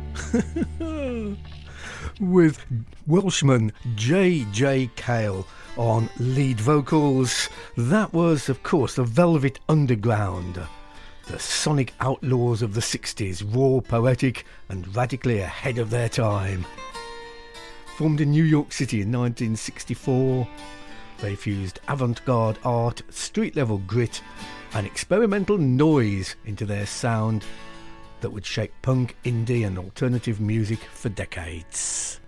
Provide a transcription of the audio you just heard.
With Welshman J.J. Cale on lead vocals. That was, of course, the Velvet Underground, the sonic outlaws of the 60s, raw, poetic and radically ahead of their time. Formed in New York City in 1964, they fused avant-garde art, street-level grit and experimental noise into their sound that would shape punk, indie and alternative music for decades.